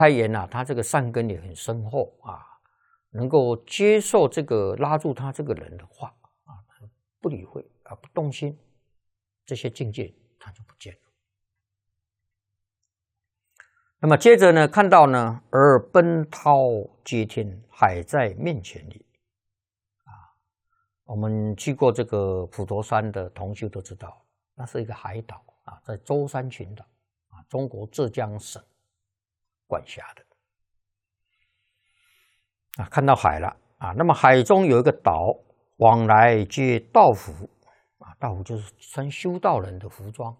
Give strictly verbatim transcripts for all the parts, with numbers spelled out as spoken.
开颜啊，他这个善根也很深厚啊，能够接受这个拉住他这个人的话啊，不理会啊，不动心，这些境界他就不见了。那么接着呢，看到呢，而奔涛接天，海在面前里啊。我们去过这个普陀山的同修都知道，那是一个海岛啊，在舟山群岛啊，中国浙江省管辖的啊。看到海了啊，那么海中有一个岛，往来皆道服啊，道服就是穿修道人的服装。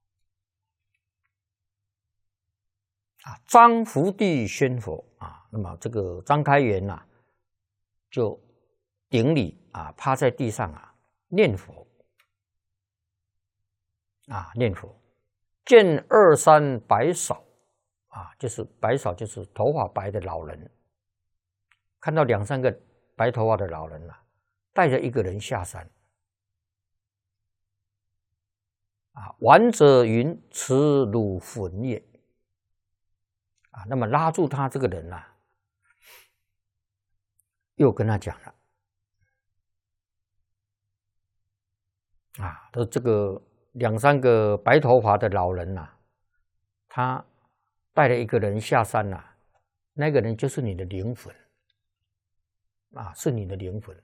啊，张福地宣佛啊，那么这个张开元呐、啊，就顶礼啊，趴在地上啊，念佛啊，念佛。见二三白嫂啊，就是白嫂，就是头发白的老人。看到两三个白头发的老人啊，带着一个人下山啊，玩者云：“此汝粉也。”啊，那么拉住他这个人呐、啊，又跟他讲了，啊，都这个两三个白头发的老人呐、啊，他带了一个人下山呐、啊，那个人就是你的灵魂，啊，是你的灵魂。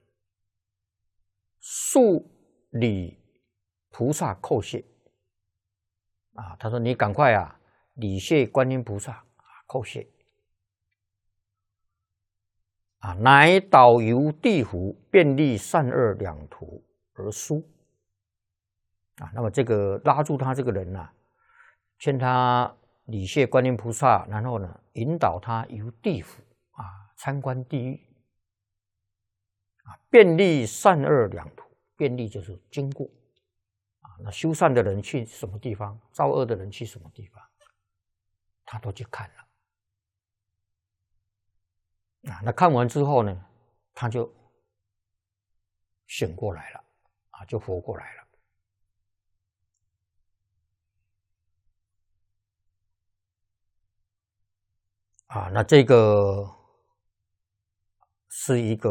数礼菩萨叩谢，啊，他说你赶快啊，礼谢观音菩萨。叩谢啊，乃导游地府，便利善恶两途而书啊。那么这个拉住他这个人呐、啊，劝他礼谢观音菩萨，然后呢，引导他游地府啊，参观地狱啊，便利善恶两途。便利就是经过啊，那修善的人去什么地方，造恶的人去什么地方，他都去看了。啊，那看完之后呢，他就醒过来了，啊，就活过来了。啊，那这个是一个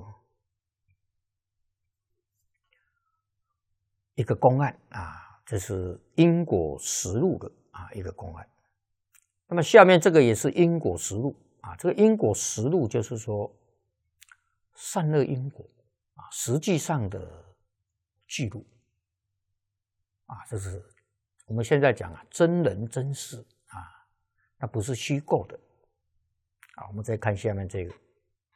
一个公案啊，这是因果实录的啊一个公案。那么下面这个也是因果实录。啊，这个因果实录就是说善恶因果啊，实际上的记录啊，这是我们现在讲啊，真人真事啊，那不是虚构的啊。我们再看下面这个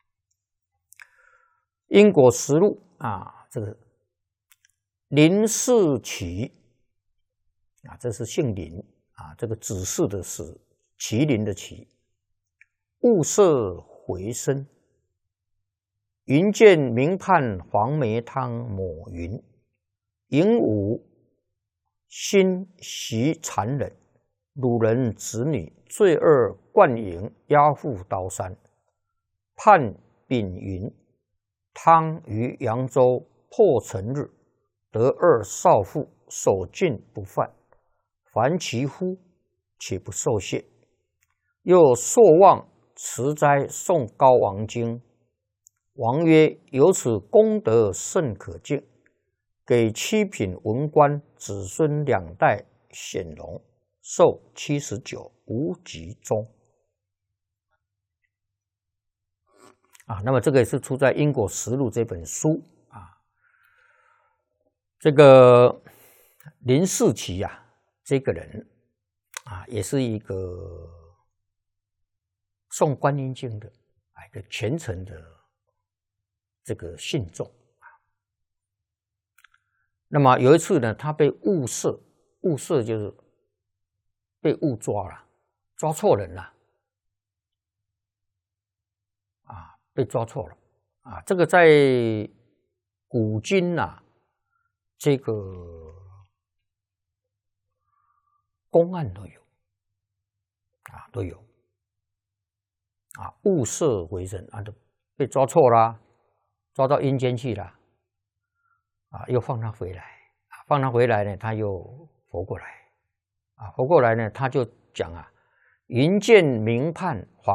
因果实录啊，这个林世奇啊，这是姓林啊，这个指示的是麒麟的麒。物色回身，云见明判黄梅汤抹云，引武心习残忍，掳人子女，罪恶灌营，押赴刀山。判丙云，汤于扬州破陈日，得二少妇，守禁不犯，凡其夫，且不受谢。又朔望持斋诵高王经，王曰：“由此功德甚可敬，给七品文官子孙两代显荣，寿七十九，无疾终。”啊，那么这个也是出在《因果实录》这本书啊。这个林世奇呀、啊，这个人啊，也是一个诵观音经的啊，一个虔诚的这个信众啊。那么有一次呢，他被误射，误射就是被误抓了，抓错人了啊，被抓错了啊。这个在古今呐、啊，这个公案都有啊，都有。啊，误射为人啊，就被抓错了，抓到阴间去了，啊，又放他回来，啊，放他回来呢，他又活过来，啊，活过来呢，他就讲啊， 云见明判法